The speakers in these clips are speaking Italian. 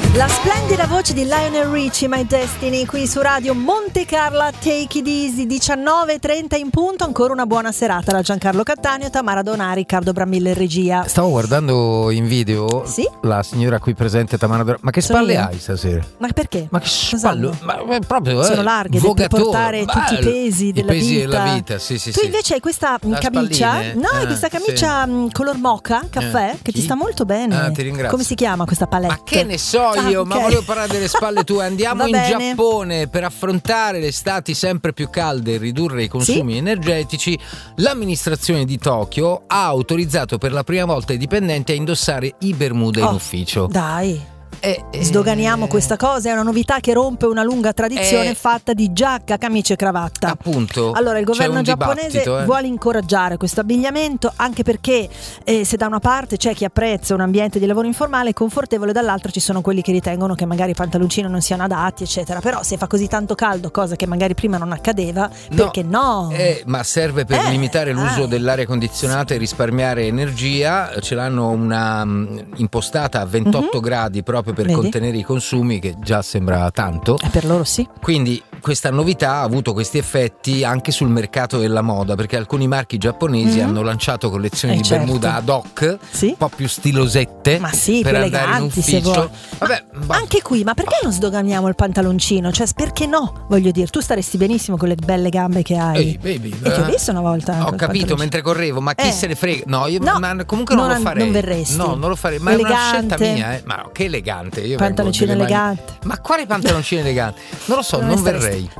La splendida voce di Lionel Richie, My Destiny, qui su Radio Monte Carlo, Take It Easy, 19:30 in punto. Ancora una buona serata da Giancarlo Cattaneo, Tamara Donari, Riccardo Bramilla in regia. Stavo guardando in video la signora qui presente, Tamara Donari. Ma che spalle hai stasera? Ma perché? Ma che spalle? Ma proprio sono larghe per portare tutti i pesi della vita. Sì, tu invece hai questa camicia, hai questa camicia color mocha, caffè, che ti sta molto bene. Ti ringrazio. Come si chiama questa palette? Ma che ne so io, okay. Ma volevo parlare delle spalle tue. Andiamo in Giappone per affrontare le estati sempre più calde e ridurre i consumi energetici. L'amministrazione di Tokyo ha autorizzato per la prima volta i dipendenti a indossare i bermuda in ufficio. Dai. Sdoganiamo questa cosa, è una novità che rompe una lunga tradizione fatta di giacca, camicia e cravatta. Appunto. Allora il governo giapponese vuole incoraggiare questo abbigliamento, anche perché se da una parte c'è chi apprezza un ambiente di lavoro informale e confortevole, dall'altra ci sono quelli che ritengono che magari i pantaloncini non siano adatti, eccetera. Però se fa così tanto caldo, cosa che magari prima non accadeva, perché no? Ma serve per limitare l'uso dell'aria condizionata e risparmiare energia. Ce l'hanno una impostata a 28 gradi proprio per contenere i consumi, che già sembra tanto. Per loro sì. Quindi questa novità ha avuto questi effetti anche sul mercato della moda, perché alcuni marchi giapponesi hanno lanciato collezioni di bermuda ad hoc, un po' più stilosette, per andare in ufficio. Vabbè, anche qui, ma perché non sdoganiamo il pantaloncino? Cioè, perché no? Voglio dire, tu staresti benissimo con le belle gambe che hai. Baby, e che ho visto una volta. Ho capito mentre correvo, ma chi se ne frega? No, io comunque non lo farei. Non verresti. No, non lo farei, ma elegante. È una scelta mia, Ma che elegante. Io pantaloncino elegante. Ma quale pantaloncino elegante? Non lo so, non verrei.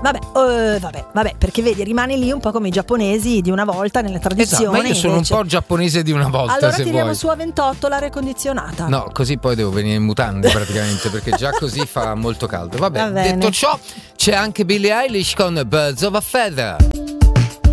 Vabbè, perché vedi, rimani lì un po' come i giapponesi di una volta nella tradizione. Ma io sono un po' giapponese di una volta. Allora se tiriamo vuoi su a 28 l'aria condizionata. No, così poi devo venire in mutande praticamente, perché già così fa molto caldo. Vabbè, detto ciò, c'è anche Billie Eilish con Birds of a Feather.